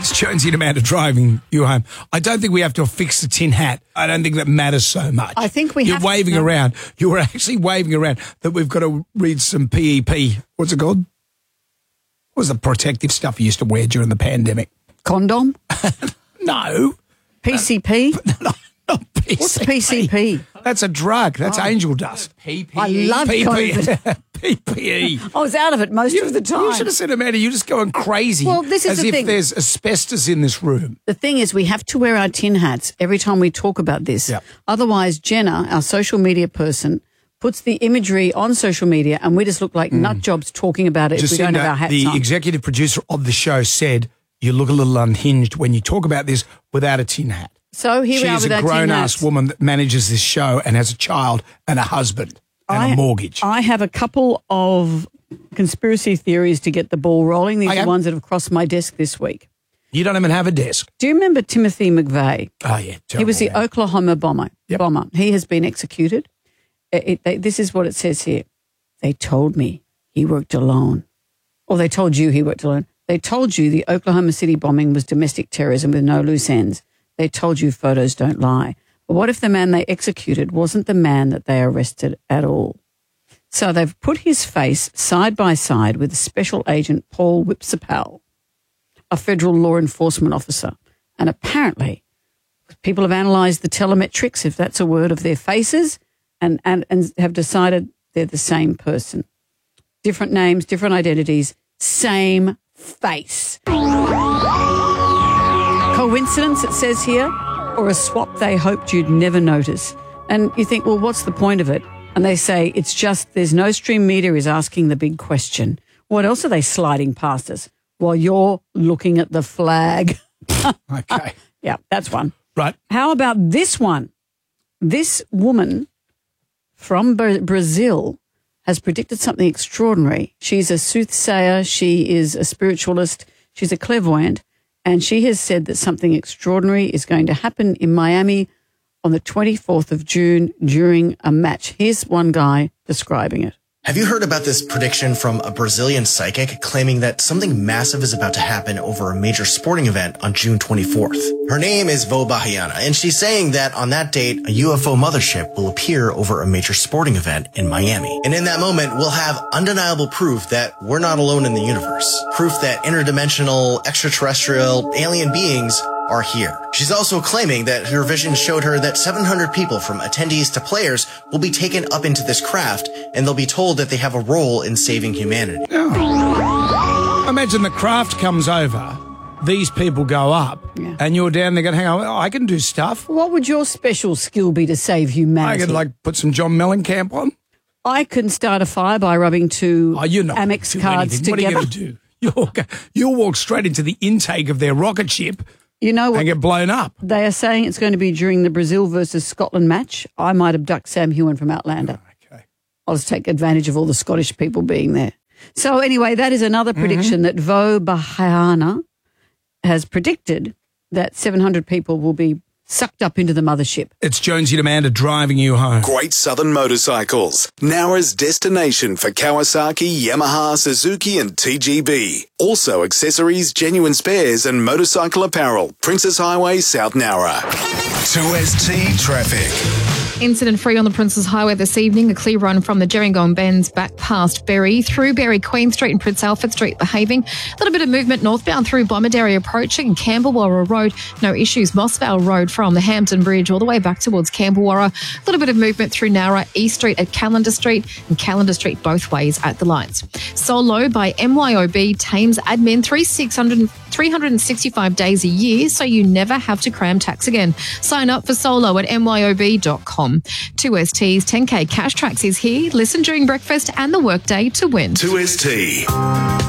It's Jonesy and Amanda driving you home. I don't think we have to fix the tin hat. I don't think that matters so much. I think we You're have waving to. around. You were actually waving around that we've got to read some PEP. What's it called? What was the protective stuff you used to wear during the pandemic? Condom? No. PCP? No, not PCP. What's PCP? That's a drug. That's angel dust. PPE. I love COVID. PPE. I was out of it most of the time. You should have said, Amanda, you're just going crazy. Well, this is as the if thing. there's asbestos in this room. The thing is, we have to wear our tin hats every time we talk about this. Yep. Otherwise, Jenna, our social media person, puts the imagery on social media and we just look like nut jobs talking about it if we don't have our hats the on. executive producer of the show said you look a little unhinged when you talk about this without a tin hat. So here we are She's with a our tin grown-ass hats. woman that manages this show and has a child and a husband and a mortgage. I have a couple of conspiracy theories to get the ball rolling. These Okay. are ones that have crossed my desk this week. You don't even have a desk. Do you remember Timothy McVeigh? Oh, yeah. He was the terrible man. Oklahoma bomber. Yep. He has been executed. This is what it says here. They told me he worked alone. Or they told you he worked alone. They told you the Oklahoma City bombing was domestic terrorism with no loose ends. They told you photos don't lie. But what if the man they executed wasn't the man that they arrested at all? So they've put his face side by side with Special Agent Paul Whipsipal, a federal law enforcement officer. And apparently people have analysed the telemetrics, if that's a word, of their faces and have decided they're the same person. Different names, different identities, same face. Coincidence, it says here, or a swap they hoped you'd never notice. And you think, well, what's the point of it? And they say, it's just there's no stream media is asking the big question. What else are they sliding past us while you're looking at the flag? Okay. Yeah, that's one. Right. How about this one? This woman from Brazil has predicted something extraordinary. She's a soothsayer. She is a spiritualist. She's a clairvoyant. And she has said that something extraordinary is going to happen in Miami on the 24th of June during a match. Here's one guy describing it. Have you heard about this prediction from a Brazilian psychic claiming that something massive is about to happen over a major sporting event on June 24th? Her name is Vo Bahiana, and she's saying that on that date, a UFO mothership will appear over a major sporting event in Miami. And in that moment, we'll have undeniable proof that we're not alone in the universe. Proof that interdimensional, extraterrestrial, alien beings are here. She's also claiming that her vision showed her that 700 people, from attendees to players, will be taken up into this craft, and they'll be told that they have a role in saving humanity. Imagine the craft comes over, these people go up, and you're down there going, hang on, I can do stuff. What would your special skill be to save I humanity? could, put some John Mellencamp on. I can start a fire by rubbing two You're not Amex do cards anything. together. What are you going to do? You'll walk straight into the intake of their rocket ship You know what? and get blown up. They are saying it's going to be during the Brazil versus Scotland match. I might abduct Sam Hewen from Outlander. Okay. I'll just take advantage of all the Scottish people being there. So anyway, that is another prediction that Vo Bahiana has predicted that 700 people will be sucked up into the mothership. It's Jonesy and Amanda driving you home. Great Southern Motorcycles, Nara's destination for Kawasaki, Yamaha, Suzuki and TGB. Also accessories, genuine spares and motorcycle apparel. Princess Highway, South Nara. 2ST Traffic. Incident free on the Princes Highway this evening. A clear run from the Gerringong Bends back past Berry, through Berry, Queen Street and Prince Alfred Street behaving. A little bit of movement northbound through Bomaderry approaching Campbellwarra Road. No issues. Mossvale Road from the Hampton Bridge all the way back towards Campbellwarra. A little bit of movement through Nowra, East Street at Callender Street and Callender Street both ways at the lights. Solo by MYOB Thames Admin 365 days a year, so you never have to cram tax again. Sign up for Solo at myob.com. 2ST's 10K Cash Tracks is here. Listen during breakfast and the workday to win. 2ST.